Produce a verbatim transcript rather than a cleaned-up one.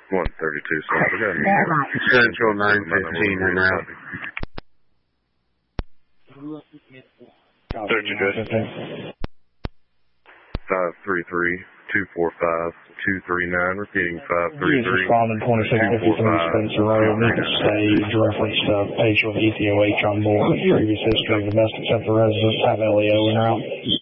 one thirty-two, so we got Central nine fifteen and out. Search address. five three three, two four five, two three nine, repeating five three three, responding twenty-six fifty-three Spencer Road, Lincoln Stage, reference to H with E T O H on board, previous history of domestic central residents, have L E O and out.